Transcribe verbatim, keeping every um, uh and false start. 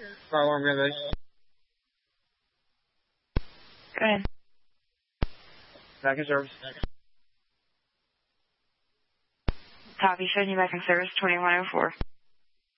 Fire alarm ready. Go ahead. Back in service. Copy, showing you back in service, twenty-one oh four.